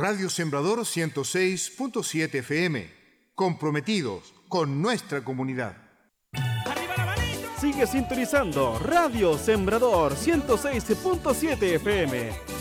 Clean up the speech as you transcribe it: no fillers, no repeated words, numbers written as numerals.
Radio Sembrador 106.7 FM, comprometidos con nuestra comunidad. Sigue sintonizando Radio Sembrador 106.7 FM.